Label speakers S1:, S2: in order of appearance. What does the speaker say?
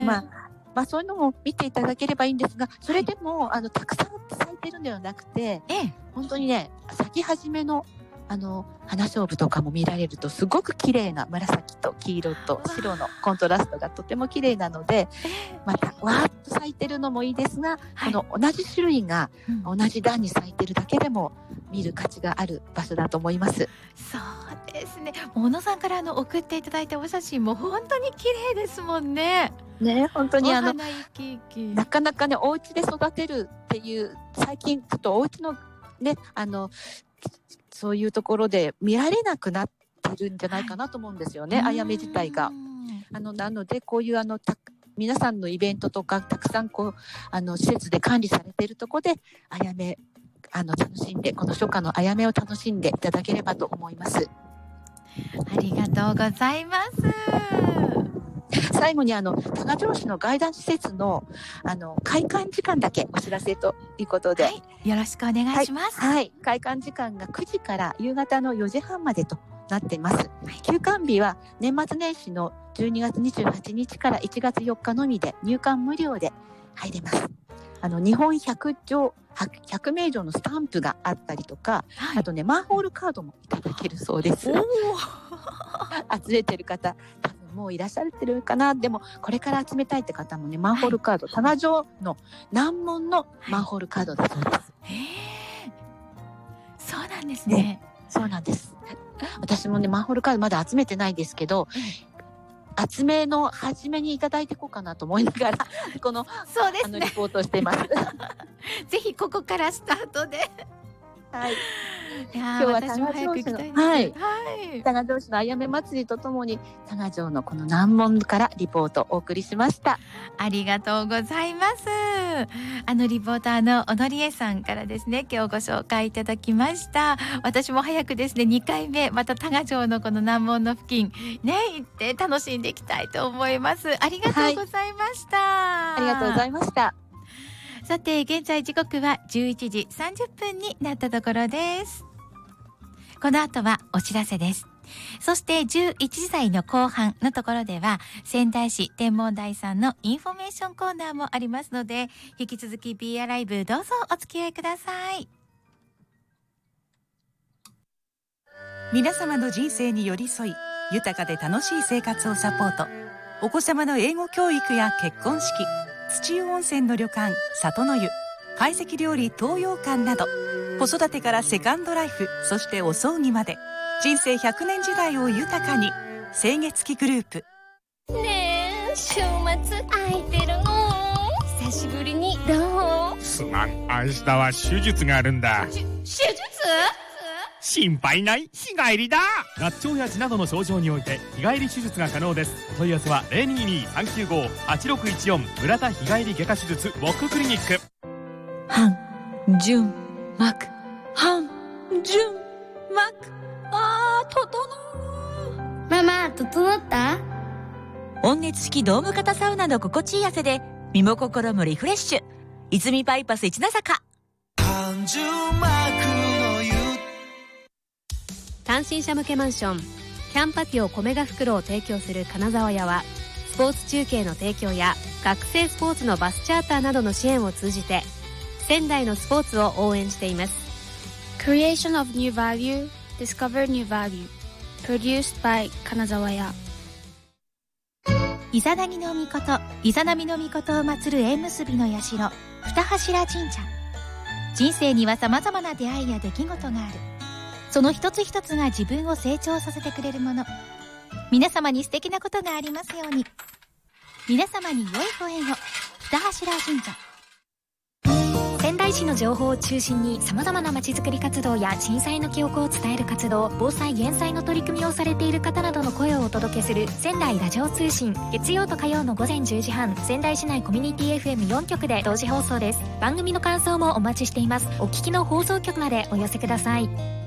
S1: そういうのも見ていただければいいんですが、それでも、たくさん咲いてるんではなくて、本当にね、咲き始めの花菖蒲とかも見られるとすごく綺麗な紫と黄色と白のコントラストがとても綺麗なので、またわーっと咲いてるのもいいですが、この同じ種類が同じ段に咲いてるだけでも見る価値がある場所だと思います。
S2: そうですね。小野さんから送っていただいたお写真も本当に綺麗ですもんね。
S1: ね、本当に
S2: 花生き生き
S1: なかなかね、お家で育てるっていう最近ちょっとお家のね、そういうところで見られなくなってるんじゃないかなと思うんですよね、アヤメ自体が。なのでこういう皆さんのイベントとかたくさん施設で管理されているところでアヤメ楽しんで、この初夏のアヤメを楽しんでいただければと思います。
S2: ありがとうございます。
S1: 最後に多賀城市のガイダン施設の開館時間だけお知らせということで、
S2: よろしくお願いします。
S1: 開館時間が9時から夕方の4時半までとなっています。休館日は年末年始の12月28日から1月4日のみで入館無料で入れます。日本100名城のスタンプがあったりとか、あとね、マンホールカードもいただけるそうです。集めてる方多分もういらっしゃってるかな。でもこれから集めたいって方もね、マンホールカード、多賀城の難問のマンホールカードだそうです。
S2: そうなんですね。
S1: そうなんです。私もね、マンホールカードまだ集めてないですけど、集めの初めにいただいていこうかなと思いながら
S2: そうですね、
S1: リポートをしています。
S2: ぜひここからスタートで。
S1: 今日は多賀城市の多賀城市のあやめ祭りとともに多賀城のこの難問からリポートをお送りしました。
S2: ありがとうございます。リポーターの小野理恵さんからですね、今日ご紹介いただきました。私も早くですね、2回目また多賀城のこの難問の付近ね、行って楽しんでいきたいと思います。ありがとうございました。
S1: ありがとうございました。
S2: さて現在時刻は11時30分になったところです。この後はお知らせです。そして11時台の後半のところでは仙台市天文台さんのインフォメーションコーナーもありますので、引き続き Be Alive どうぞお付き合いください。
S3: 皆様の人生に寄り添い、豊かで楽しい生活をサポート。お子様の英語教育や結婚式、土湯温泉の旅館里の湯、懐石料理東洋館など、子育てからセカンドライフ、そしてお葬儀まで人生100年時代を豊かに。清月期グループ。
S4: ねえ、週末空いてるの？久しぶりにどう？
S5: すまん、明日は手術があるんだ。
S4: 手術？
S5: 心配ない、日帰りだ。合腸や痔などの症状において日帰り手術が可能です。お問い合わせは 022-395-8614 村田日帰り外科手術ウォッククリニック。
S6: 半純膜、半純膜、整う。
S4: ママ、整った？
S6: 温熱式ドーム型サウナの心地いい汗で身も心もリフレッシュ。泉バイパス一ノ坂。
S7: 半純膜の湯。
S8: 単身者向けマンションキャンパティオコメガ袋を提供する金沢屋は、スポーツ中継の提供や学生スポーツのバスチャーターなどの支援を通じて仙台のスポーツを応援しています。
S9: Creation of New Value, Discover New Value, Produced by 金沢屋。
S2: イザナギの御事、イザナミの御事を祀る縁結びの社二柱神社。人生には様々な出会いや出来事がある。その一つ一つが自分を成長させてくれるもの。皆様に素敵なことがありますように。皆様に良いご縁を。二柱神社。
S10: 仙台市の情報を中心に様々なまちづくり活動や震災の記憶を伝える活動、防災減災の取り組みをされている方などの声をお届けする仙台ラジオ通信。月曜と火曜の午前10時半、仙台市内コミュニティ FM4 局で同時放送です。番組の感想もお待ちしています。お聞きの放送局までお寄せください。